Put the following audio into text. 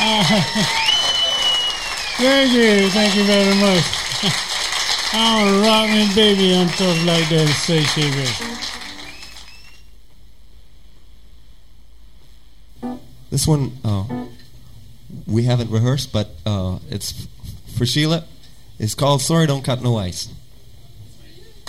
Thank you very much. I want to rock me baby and stuff like that, say Shaver. This one, we haven't rehearsed, but it's for Sheila. It's called Sorry Don't Cut No Ice.